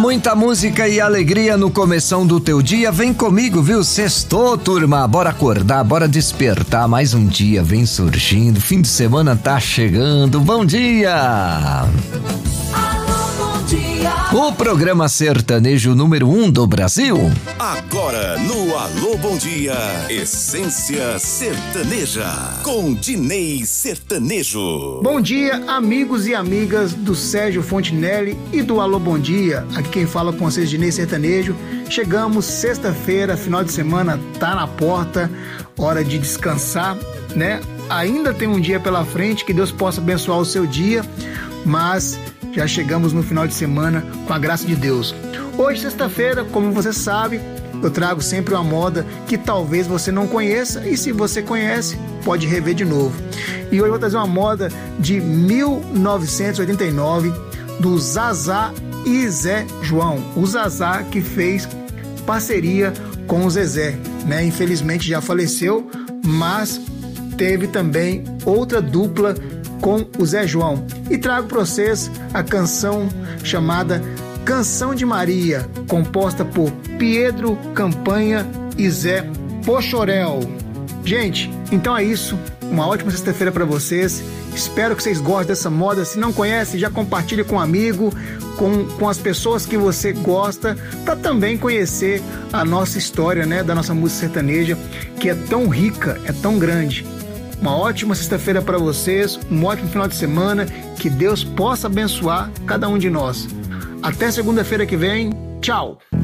Muita música e alegria no começão do teu dia. Vem comigo, viu? Sextou, turma. Bora acordar, bora despertar. Mais um dia vem surgindo. Fim de semana tá chegando. Bom dia! O programa sertanejo número 1 do Brasil. Agora no Alô Bom Dia, Essência Sertaneja, com Dinei Sertanejo. Bom dia, amigos e amigas do Sérgio Fontinelli e do Alô Bom Dia. Aqui quem fala com vocês, Dinei Sertanejo. Chegamos sexta-feira, final de semana tá na porta, hora de descansar, né? Ainda tem um dia pela frente, que Deus possa abençoar o seu dia, mas já chegamos no final de semana com a graça de Deus. Hoje, sexta-feira, como você sabe, eu trago sempre uma moda que talvez você não conheça, e se você conhece, pode rever de novo. E hoje eu vou trazer uma moda de 1989 do Zazá e Zé João. O Zazá que fez parceria com o Zezé, né? Infelizmente já faleceu, mas teve também outra dupla com o Zé João. E trago para vocês a canção chamada Canção de Maria, composta por Pedro Campanha e Zé Pochorel. Gente, então é isso. Uma ótima sexta-feira para vocês. Espero que vocês gostem dessa moda. Se não conhece, já compartilhe com um amigo, com as pessoas que você gosta, para também conhecer a nossa história, né, da nossa música sertaneja, que é tão rica, é tão grande. Uma ótima sexta-feira para vocês, um ótimo final de semana, que Deus possa abençoar cada um de nós. Até segunda-feira que vem, tchau!